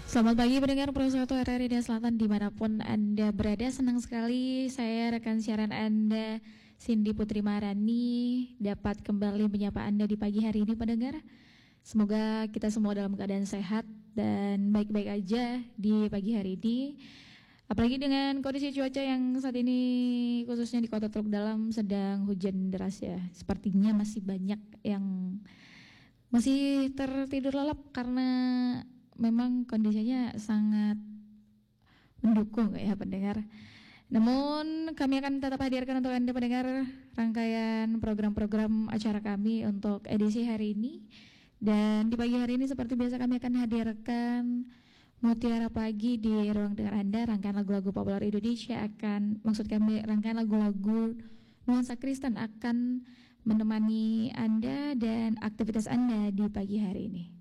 Selamat pagi pendengar Pro 1 RRI dan Selatan dimanapun Anda berada. Senang sekali saya rekan siaran Anda Cindy Putri Maharani dapat kembali menyapa Anda di pagi hari ini pendengar. Semoga kita semua dalam keadaan sehat dan baik-baik aja di pagi hari ini. Apalagi dengan kondisi cuaca yang saat ini khususnya di Kota Teluk Dalam sedang hujan deras ya. Sepertinya masih banyak yang masih tertidur lelap karena memang kondisinya sangat mendukung ya pendengar. Namun kami akan tetap hadirkan untuk Anda pendengar rangkaian program-program acara kami untuk edisi hari ini. Dan di pagi hari ini seperti biasa kami akan hadirkan Mutiara Pagi di ruang dengar Anda. Rangkaian lagu-lagu populer Indonesia rangkaian lagu-lagu nuansa Kristen akan menemani Anda dan aktivitas Anda di pagi hari ini.